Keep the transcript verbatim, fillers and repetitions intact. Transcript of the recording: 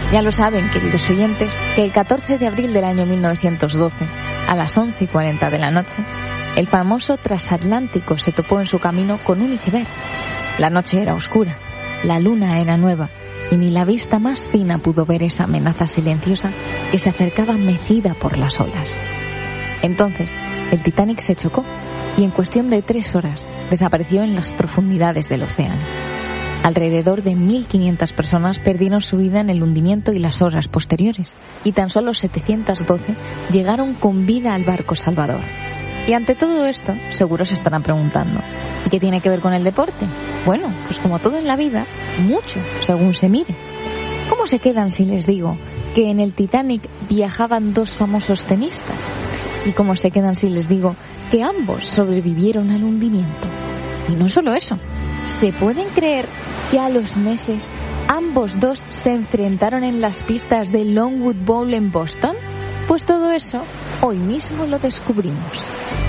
Ya lo saben, queridos oyentes, que el catorce de abril del año mil novecientos doce, a las once y cuarenta de la noche, el famoso transatlántico se topó en su camino con un iceberg. La noche era oscura, la luna era nueva, y ni la vista más fina pudo ver esa amenaza silenciosa que se acercaba mecida por las olas. Entonces, el Titanic se chocó y en cuestión de tres horas desapareció en las profundidades del océano. Alrededor de mil quinientas personas perdieron su vida en el hundimiento y las horas posteriores, y tan solo setecientas doce llegaron con vida al barco salvador. Y ante todo esto, seguro se estarán preguntando, ¿y qué tiene que ver con el deporte? Bueno, pues como todo en la vida, mucho, según se mire. ¿Cómo se quedan si les digo que en el Titanic viajaban dos famosos tenistas? ¿Y cómo se quedan si les digo que ambos sobrevivieron al hundimiento? Y no solo eso, ¿se pueden creer que a los meses ambos dos se enfrentaron en las pistas del Longwood Bowl en Boston? Pues todo eso hoy mismo lo descubrimos.